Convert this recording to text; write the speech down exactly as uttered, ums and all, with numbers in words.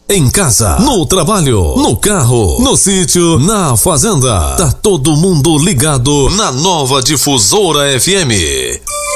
Em casa, no trabalho, no carro, no sítio, na fazenda. Tá todo mundo ligado na Nova Difusora F M.